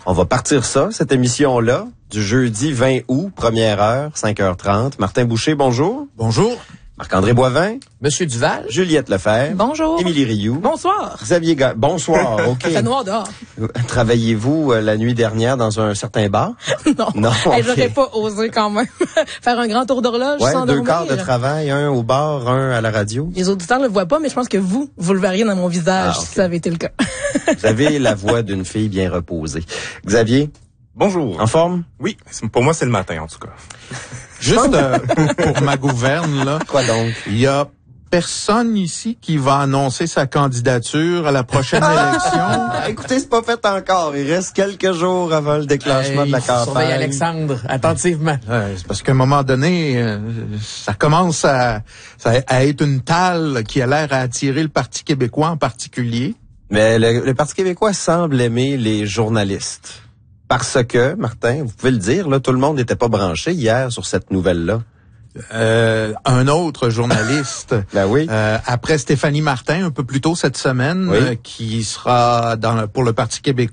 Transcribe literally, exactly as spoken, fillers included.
On va partir ça, cette émission-là, du jeudi vingt août, première heure, cinq heures trente. Martin Boucher, bonjour. Bonjour. Marc-André Boivin. Monsieur Duval. Juliette Lefebvre. Bonjour. Émilie Rioux. Bonsoir. Xavier Ga... Bonsoir, OK. Ça fait noir dehors. Travailliez-vous euh, la nuit dernière dans un certain bar? Non. Non. Hey, Okay. j'aurais pas osé quand même faire un grand tour d'horloge Ouais, sans deux dormir. quarts de travail, un au bar, un à la radio. Les auditeurs le voient pas, mais je pense que vous, vous le verriez dans mon visage Ah, okay. si ça avait été le cas. Vous avez la voix d'une fille bien reposée. Xavier, Bonjour. en forme? Oui, c'est- pour moi, c'est le matin, en tout cas. Juste euh, pour, pour ma gouverne, là, Quoi donc? il y a personne ici qui va annoncer sa candidature à la prochaine élection. Ah, écoutez, c'est pas fait encore. Il reste quelques jours avant le déclenchement de la campagne. Surveille Alexandre, attentivement. Euh, c'est parce qu'à un moment donné, euh, ça commence à, ça- à être une talle qui a l'air à attirer le Parti québécois en particulier. Mais le, le Parti québécois semble aimer les journalistes. Parce que, Martin, vous pouvez le dire, là, tout le monde n'était pas branché hier sur cette nouvelle-là. Euh, un autre journaliste, Ben oui. euh, après Stéphanie Martin, un peu plus tôt cette semaine, Oui. euh, qui sera dans le- pour le Parti québécois.